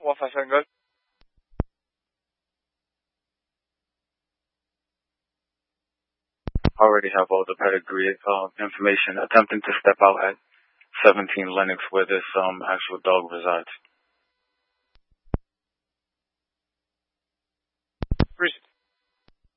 157, good. Already have all the pedigree information. Attempting to step out at 17 Lennox where this actual dog resides.